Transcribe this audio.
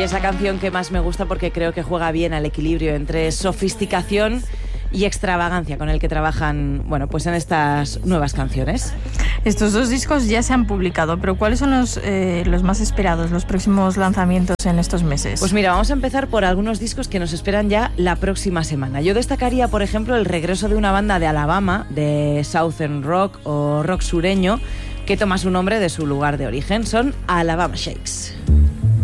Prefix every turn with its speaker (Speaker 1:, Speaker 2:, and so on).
Speaker 1: Y es la canción que más me gusta porque creo que juega bien al equilibrio entre sofisticación y extravagancia con el que trabajan, bueno, pues en estas nuevas canciones.
Speaker 2: Estos dos discos ya se han publicado, pero ¿cuáles son los más esperados, los próximos lanzamientos en estos meses?
Speaker 1: Pues mira, vamos a empezar por algunos discos que nos esperan ya la próxima semana. Yo destacaría, por ejemplo, el regreso de una banda de Alabama, de Southern Rock o rock sureño, que toma su nombre de su lugar de origen. Son Alabama Shakes.